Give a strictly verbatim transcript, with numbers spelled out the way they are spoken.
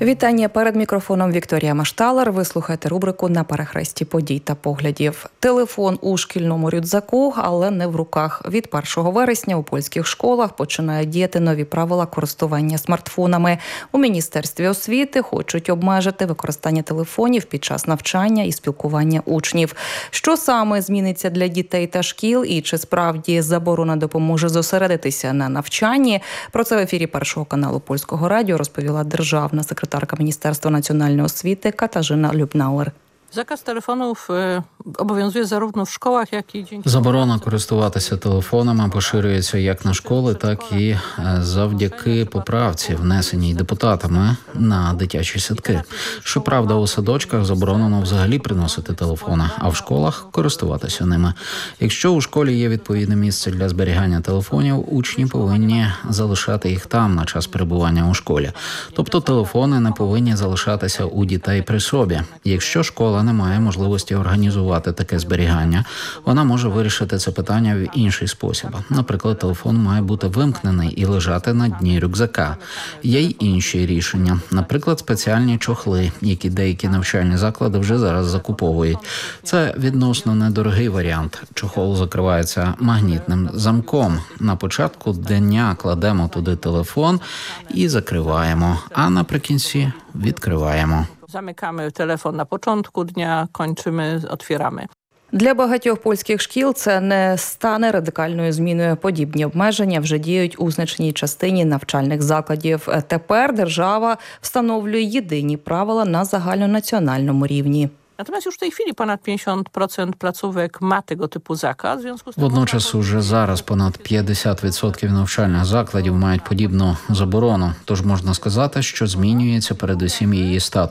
Вітання перед мікрофоном Вікторія Машталер. Ви слухаєте рубрику «На перехресті подій та поглядів». Телефон у шкільному рюкзаку, але не в руках. Від першого вересня у польських школах починають діяти нові правила користування смартфонами. У Міністерстві освіти хочуть обмежити використання телефонів під час навчання і спілкування учнів. Що саме зміниться для дітей та шкіл і чи справді заборона допоможе зосередитися на навчанні? Про це в ефірі Першого каналу Польського радіо розповіла державна секретарка Ministerstwa Nacionalnej Oświaty Katarzyna Lubnauer. Zakaz telefonów obowiązuje zarówno w szkołach, jak i dzięki... Заборона користуватися телефонами поширюється як на школи, так і завдяки поправці, внесеній депутатами на дитячі садки. Щоправда, у садочках заборонено взагалі приносити телефони, а в школах – користуватися ними. Якщо у школі є відповідне місце для зберігання телефонів, учні повинні залишати їх там на час перебування у школі. Тобто телефони не повинні залишатися у дітей при собі. Якщо школа не має можливості організувати таке зберігання, вона може вирішити це питання в інший спосіб. Наприклад, телефон має бути вимкнений і лежати на дні рюкзака. Є й інші рішення. Наприклад, спеціальні чохли, які деякі навчальні заклади вже зараз закуповують. Це відносно недорогий варіант. Чохол закривається магнітним замком. На початку дня кладемо туди телефон і закриваємо, а наприкінці відкриваємо. Zamykamy telefon na początku dnia, kończymy, otwieramy. Для багатьох польських шкіл це не стане радикальною зміною. Подібні обмеження вже діють у значній частині навчальних закладів. Тепер держава встановлює єдині правила на загальнонаціональному рівні. Natomiast już w tej chwili ponad pięćdziesiąt procent placówek ma tego typu zakaz. W związku z tym... Водночас уже зараз понад п'ятдесят відсотків навчальних закладів мають подібну заборону. Тож можна сказати, що змінюється передусім її статус.